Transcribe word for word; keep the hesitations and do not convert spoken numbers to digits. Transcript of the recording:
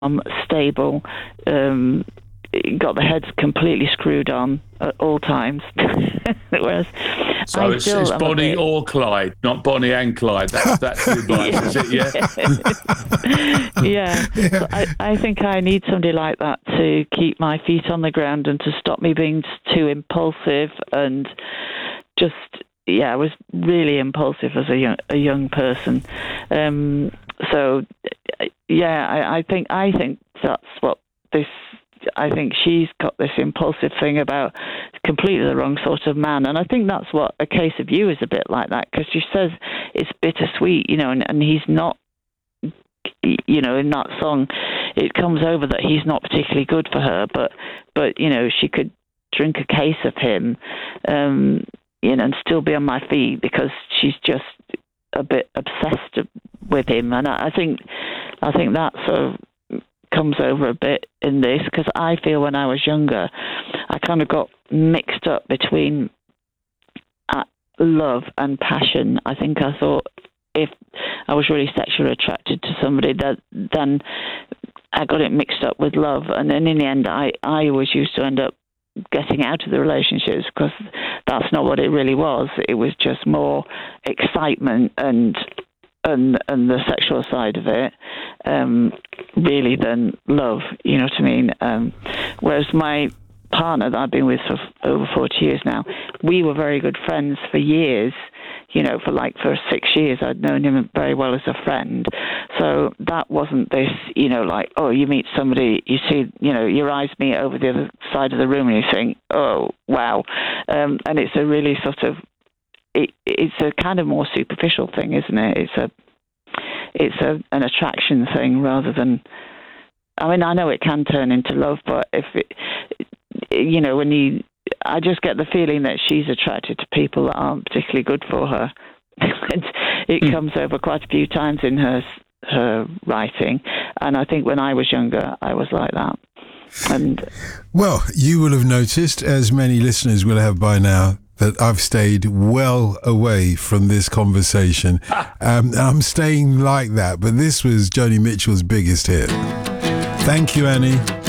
um, stable, um, got the heads completely screwed on at all times. Whereas so I it's, still it's am Bonnie a bit... or Clyde, not Bonnie and Clyde. That's that's the advice, is it? Yeah. yeah. Yeah. So I, I think I need somebody like that to keep my feet on the ground and to stop me being too impulsive and just... Yeah, I was really impulsive as a young, a young person. Um, so, yeah, I, I think I think that's what this. I think she's got this impulsive thing about completely the wrong sort of man, and I think that's what A Case of You is a bit like that, because she says it's bittersweet, you know, and, and he's not. You know, in that song, it comes over that he's not particularly good for her, but but you know, she could drink a case of him. Um, You know, and still be on my feet because she's just a bit obsessed with him, and I, I think, I think that sort of comes over a bit in this, because I feel when I was younger, I kind of got mixed up between uh, love and passion. I think I thought if I was really sexually attracted to somebody, that then I got it mixed up with love, and then in the end, I I always used to end up getting out of the relationships because that's not what it really was. It was just more excitement and and and the sexual side of it, um, really, than love. You know what I mean? Um, whereas my partner that I've been with for over forty years now, we were very good friends for years. You know, for like for six years, I'd known him very well as a friend. So that wasn't this, you know, like, oh, you meet somebody, you see, you know, your eyes meet over the other side of the room and you think, oh, wow. Um, and it's a really sort of, it, it's a kind of more superficial thing, isn't it? It's a, it's a, an attraction thing rather than, I mean, I know it can turn into love, but if it, you know, when you, I just get the feeling that she's attracted to people that aren't particularly good for her. And it mm. comes over quite a few times in her her writing, and I think when I was younger, I was like that. And well, you will have noticed, as many listeners will have by now, that I've stayed well away from this conversation. um, I'm staying like that, but this was Joni Mitchell's biggest hit. Thank you, Annie.